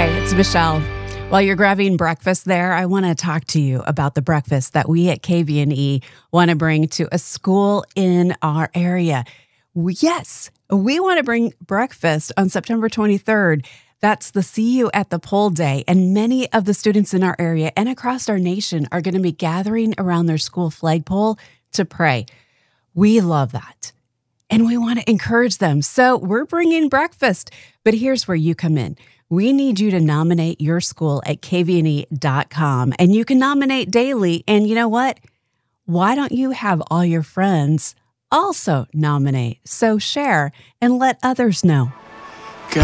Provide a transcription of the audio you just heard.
Hi, it's Michelle. While you're grabbing breakfast there, I want to talk to you about the breakfast that we at KVNE want to bring to a school in our area. Yes, we want to bring breakfast on September 23rd. That's the See You at the Pole Day, and many of the students in our area and across our nation are going to be gathering around their school flagpole to pray. We love that, and we want to encourage them. So we're bringing breakfast, but here's where you come in. We need you to nominate your school at kvne.com, and you can nominate daily. And you know what? Why don't you have all your friends also nominate? So share and let others know.